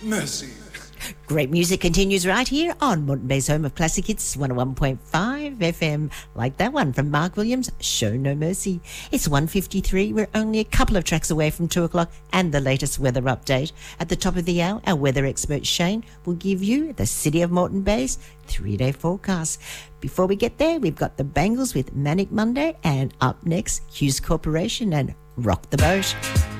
Mercy. Great music continues right here on Moreton Bay's home of classic hits, 101.5 FM, like that one from Mark Williams, Show No Mercy. It's 1:53. We're only a couple of tracks away from 2 o'clock and the latest weather update. At the top of the hour, our weather expert Shane will give you the City of Moreton Bay's 3-day forecast. Before we get there, we've got the Bangles with Manic Monday, and up next, Hughes Corporation and Rock the Boat.